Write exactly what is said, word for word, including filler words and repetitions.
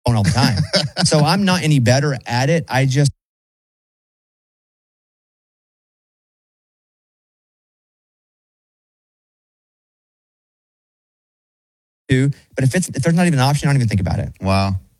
phone all the time. So I'm not any better at it. I just do. But if it's if there's not even an option, I don't even think about it. Wow.